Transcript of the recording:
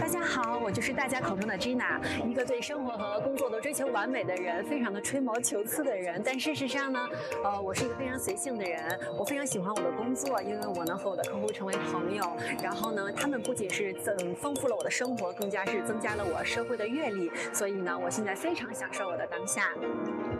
家好，我就是大家口中的 Gina，一个对生活和工作都追求完美的人，非常的吹毛求疵的人。但事实上呢，我是一个非常随性的人，我非常喜欢我的工作，因为我能和我的客户成为朋友。然后呢，他们不仅是丰富了我的生活，更加是增加了我社会的阅历。所以呢，我现在非常享受我的当下。